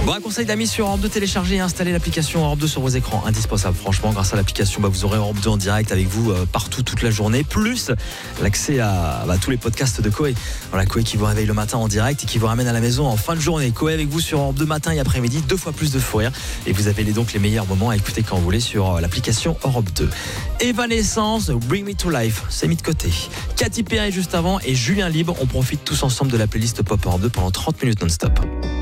Bon, un conseil d'amis sur Europe 2, télécharger et installer l'application Europe 2 sur vos écrans. Indispensable, franchement. Grâce à l'application, vous aurez Europe 2 en direct avec vous partout, toute la journée. Plus l'accès à tous les podcasts de Coé. Voilà, Coé qui vous réveille le matin en direct et qui vous ramène à la maison en fin de journée. Coé avec vous sur Europe 2 matin et après-midi, 2 fois plus de fou rire. Et vous avez donc les meilleurs moments à écouter quand vous voulez sur l'application Europe 2. Evanescence, Bring Me to Life, c'est mis de côté. Katy Perry juste avant et Julien Libre. On profite tous ensemble de la playlist Pop Europe 2 pendant 30 minutes non-stop.